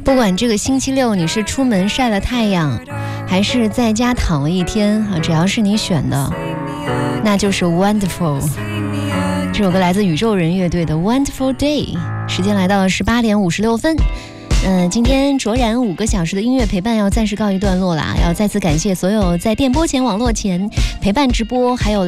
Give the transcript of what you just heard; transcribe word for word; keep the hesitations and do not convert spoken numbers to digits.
不管这个星期六你是出门晒了太阳，还是在家躺了一天啊，只要是你选的，那就是 Wonderful。 这首歌来自宇宙人乐队的 Wonderful Day。 时间来到了十八点五十六分。嗯、呃，今天卓然五个小时的音乐陪伴要暂时告一段落啦，要再次感谢所有在电波前、网络前陪伴直播还有